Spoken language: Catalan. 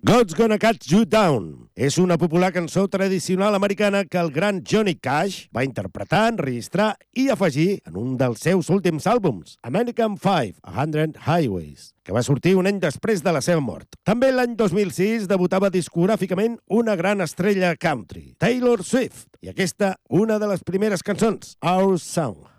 God's Gonna Cut You Down és una popular cançó tradicional americana que el gran Johnny Cash va interpretar, enregistrar i afegir en un dels seus últims àlbums, American 500 Highways, que va sortir un any després de la seva mort. També l'any 2006 debutava discogràficament una gran estrella country, Taylor Swift, i aquesta una de les primeres cançons, Our Song.